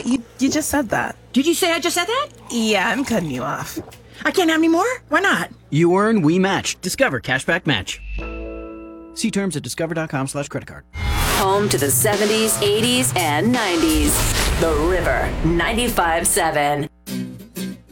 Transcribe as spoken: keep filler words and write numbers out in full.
You, you just said that. Did you say I just said that? Yeah, I'm cutting you off. I can't have any more? Why not? You earn, we match. Discover Cashback Match. See terms at discover.com slash credit card. Home to the seventies, eighties, and nineties. The River ninety-five point seven.